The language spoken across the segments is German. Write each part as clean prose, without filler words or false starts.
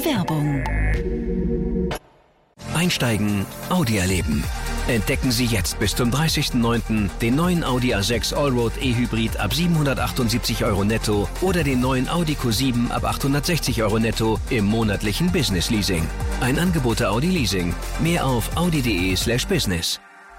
Werbung. Einsteigen, Audi erleben. Entdecken Sie jetzt bis zum 30.09. den neuen Audi A6 Allroad E-Hybrid ab 778 € netto oder den neuen Audi Q7 ab 860 € netto im monatlichen Business Leasing. Ein Angebot der Audi Leasing. Mehr auf audi.de/business.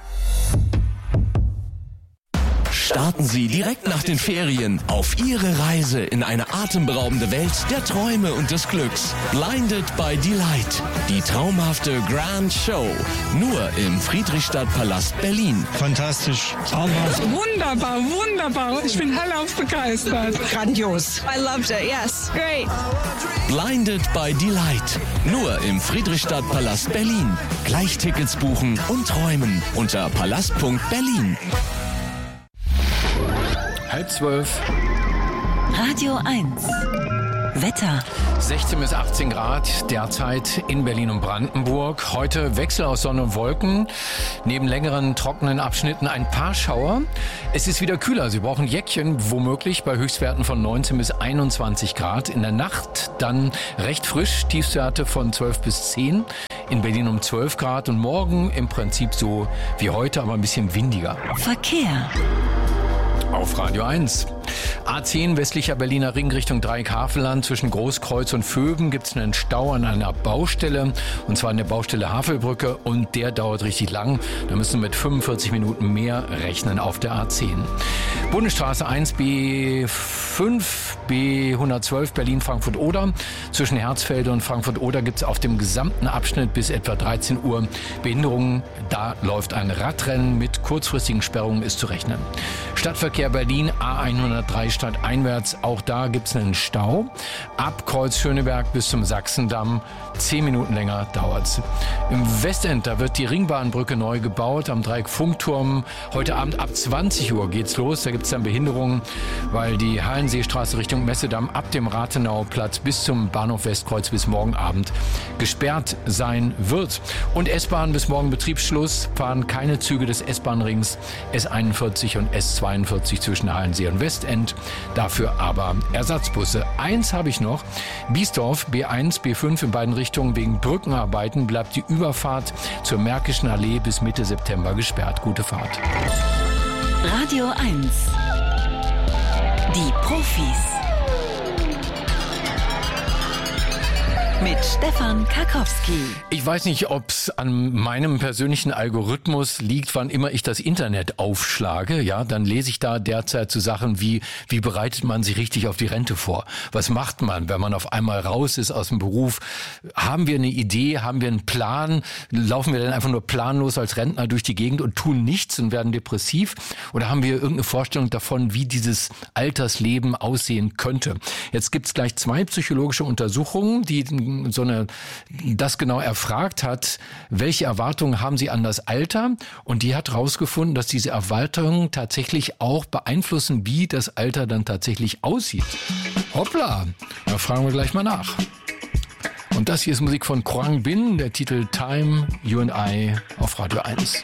Starten Sie direkt nach den Ferien auf Ihre Reise in eine atemberaubende Welt der Träume und des Glücks. Blinded by Delight. Die traumhafte Grand Show. Nur im Friedrichstadtpalast Berlin. Fantastisch. Wunderbar, wunderbar. Ich bin hellauf begeistert. Grandios. I loved it, yes. Great. Blinded by Delight. Nur im Friedrichstadtpalast Berlin. Gleich Tickets buchen und träumen unter palast.berlin. 11:30. Radio 1. Wetter. 16 bis 18 Grad derzeit in Berlin und Brandenburg. Heute Wechsel aus Sonne und Wolken. Neben längeren trockenen Abschnitten ein paar Schauer. Es ist wieder kühler. Sie brauchen Jäckchen, womöglich bei Höchstwerten von 19 bis 21 Grad. In der Nacht dann recht frisch. Tiefstwerte von 12 bis 10. In Berlin um 12 Grad. Und morgen im Prinzip so wie heute, aber ein bisschen windiger. Verkehr. Auf Radio 1. A10 westlicher Berliner Ring Richtung Dreieck-Havelland. Zwischen Großkreuz und Vöben gibt es einen Stau an einer Baustelle. Und zwar an der Baustelle Havelbrücke. Und der dauert richtig lang. Da müssen wir mit 45 Minuten mehr rechnen auf der A10. Bundesstraße 1 B5, B112 Berlin-Frankfurt-Oder. Zwischen Herzfelde und Frankfurt-Oder gibt es auf dem gesamten Abschnitt bis etwa 13 Uhr Behinderungen. Da läuft ein Radrennen mit kurzfristigen Sperrungen, ist zu rechnen. Stadtverkehr Berlin, A103 stadteinwärts, auch da gibt es einen Stau. Ab Kreuz Schöneberg bis zum Sachsendamm, 10 Minuten länger dauert's. Im Westend, da wird die Ringbahnbrücke neu gebaut, am Dreieck Funkturm. Heute Abend ab 20 Uhr geht's los, da gibt's dann Behinderungen, weil die Hallenseestraße Richtung Messedamm ab dem Rathenauplatz bis zum Bahnhof Westkreuz bis morgen Abend gesperrt sein wird. Und S-Bahn bis morgen Betriebsschluss, fahren keine Züge des S-Bahn-Rings S41 und S42 zwischen Hallensee und Westend, dafür aber Ersatzbusse. Eins habe ich noch, Biesdorf, B1, B5 in beiden Richtungen wegen Brückenarbeiten bleibt die Überfahrt zur Märkischen Allee bis Mitte September gesperrt. Gute Fahrt. Radio 1. Die Profis. Mit Stefan Karkowski. Ich weiß nicht, ob es an meinem persönlichen Algorithmus liegt, wann immer ich das Internet aufschlage. Ja, dann lese ich da derzeit so Sachen wie bereitet man sich richtig auf die Rente vor? Was macht man, wenn man auf einmal raus ist aus dem Beruf? Haben wir eine Idee? Haben wir einen Plan? Laufen wir dann einfach nur planlos als Rentner durch die Gegend und tun nichts und werden depressiv? Oder haben wir irgendeine Vorstellung davon, wie dieses Altersleben aussehen könnte? Jetzt gibt's gleich 2 psychologische Untersuchungen, die das genau erfragt hat, welche Erwartungen haben Sie an das Alter? Und die hat herausgefunden, dass diese Erwartungen tatsächlich auch beeinflussen, wie das Alter dann tatsächlich aussieht. Hoppla, da fragen wir gleich mal nach. Und das hier ist Musik von Quang Bin, der Titel Time, You and I auf Radio 1.